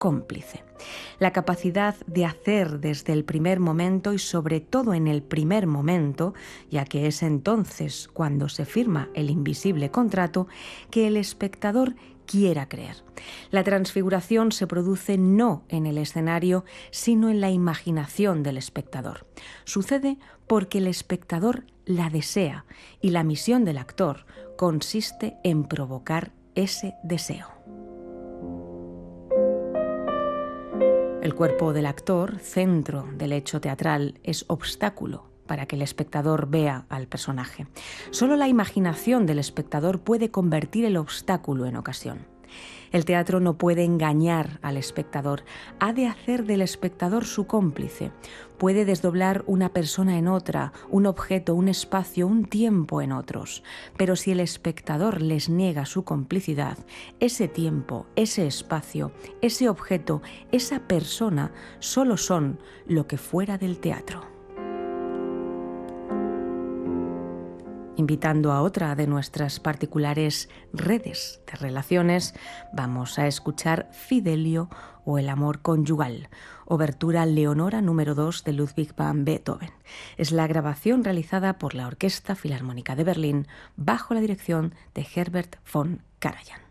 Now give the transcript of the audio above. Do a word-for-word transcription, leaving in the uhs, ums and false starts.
cómplice. La capacidad de hacer desde el primer momento y sobre todo en el primer momento, ya que es entonces cuando se firma el invisible contrato, que el espectador quiera creer. La transfiguración se produce no en el escenario, sino en la imaginación del espectador. Sucede porque el espectador la desea y la misión del actor consiste en provocar ese deseo. El cuerpo del actor, centro del hecho teatral, es obstáculo para que el espectador vea al personaje. Solo la imaginación del espectador puede convertir el obstáculo en ocasión. El teatro no puede engañar al espectador, ha de hacer del espectador su cómplice. Puede desdoblar una persona en otra, un objeto, un espacio, un tiempo en otros. Pero si el espectador les niega su complicidad, ese tiempo, ese espacio, ese objeto, esa persona, solo son lo que fuera del teatro. Invitando a otra de nuestras particulares redes de relaciones, vamos a escuchar Fidelio o El amor conyugal, obertura Leonora número dos de Ludwig van Beethoven. Es la grabación realizada por la Orquesta Filarmónica de Berlín bajo la dirección de Herbert von Karajan.